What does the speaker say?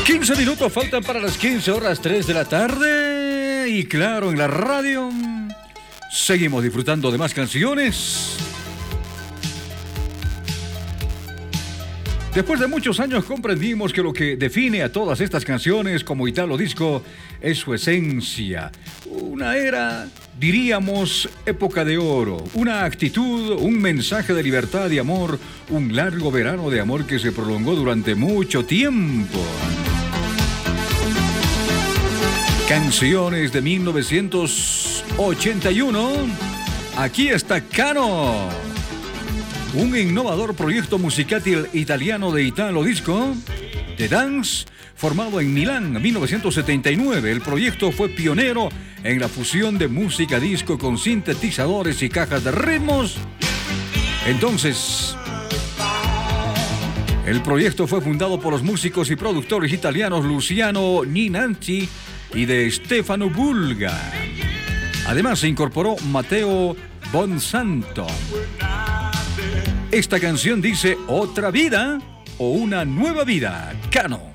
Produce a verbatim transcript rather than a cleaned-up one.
quince minutos faltan para las quince horas tres de la tarde. Y claro, en la radio seguimos disfrutando de más canciones. Después de muchos años comprendimos que lo que define a todas estas canciones como Italo Disco es su esencia. Una era, diríamos, época de oro. Una actitud, un mensaje de libertad y amor. Un largo verano de amor que se prolongó durante mucho tiempo. Canciones de mil novecientos ochenta y uno. Aquí está Cano. Un innovador proyecto musical italiano de Italo Disco, The Dance, formado en Milán en mil novecientos setenta y nueve. El proyecto fue pionero en la fusión de música disco con sintetizadores y cajas de ritmos. Entonces, el proyecto fue fundado por los músicos y productores italianos Luciano Ninanti y de Stefano Bulga. Además se incorporó Matteo Bonsanto. Esta canción dice Otra vida o una nueva vida. Cano.